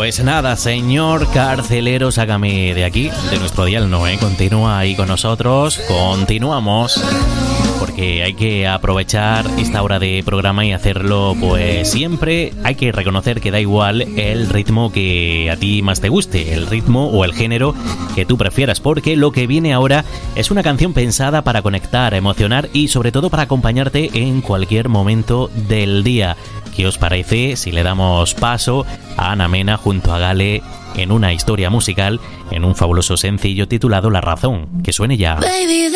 Pues nada, señor carcelero, sácame de aquí, de nuestro dial no, continúa ahí con nosotros, continuamos, porque hay que aprovechar esta hora de programa y hacerlo, pues siempre hay que reconocer que da igual el ritmo que a ti más te guste, el ritmo o el género que tú prefieras, porque lo que viene ahora es una canción pensada para conectar, emocionar y sobre todo para acompañarte en cualquier momento del día. ¿Qué os parece si le damos paso a Ana Mena junto a Gale en una historia musical, en un fabuloso sencillo titulado La Razón? Que suene ya. Baby,